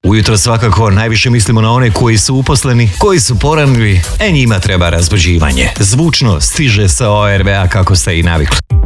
Ujutro svakako najviše mislimo na one koji su uposleni, koji su poranili, njima treba razbuđivanje. Zvučno stiže sa ORV-a kako ste i navikli.